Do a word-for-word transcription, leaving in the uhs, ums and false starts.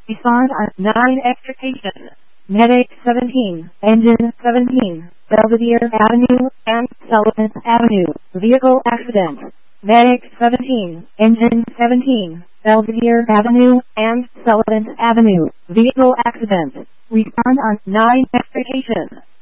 Respond on nine extrication. Medic seventeen, Engine seventeen, Belvedere Avenue and Sullivan Avenue, vehicle accident. Medic seventeen, Engine seventeen, Belvedere Avenue and Sullivan Avenue, vehicle accident. Respond on nine extrication.